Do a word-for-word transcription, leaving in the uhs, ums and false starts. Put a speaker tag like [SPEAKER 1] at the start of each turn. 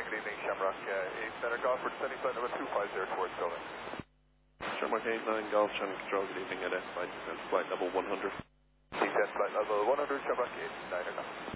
[SPEAKER 1] good evening, Shamrock uh, eight Center Golf, we're descending flight number two five zero towards building.
[SPEAKER 2] Shamrock eight nine Golf, Channel Control, good evening at S nine, descent flight level one hundred.
[SPEAKER 1] Descent flight level one hundred, Shamrock eight nine Golf.